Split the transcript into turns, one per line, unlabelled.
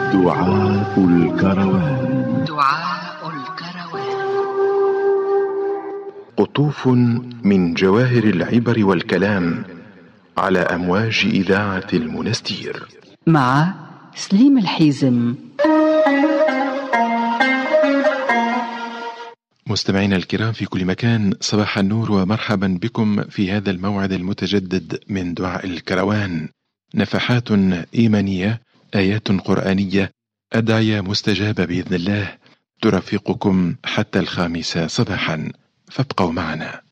دعاء الكروان. قطوف من جواهر العبر والكلام على أمواج إذاعة المنستير
مع سليم الحيزم.
مستمعينا الكرام في كل مكان، صباح النور ومرحبا بكم في هذا الموعد المتجدد من دعاء الكروان. نفحات إيمانية، آيات قرآنية، أدعية مستجابة بإذن الله ترافقكم حتى 5 صباحا، فابقوا معنا.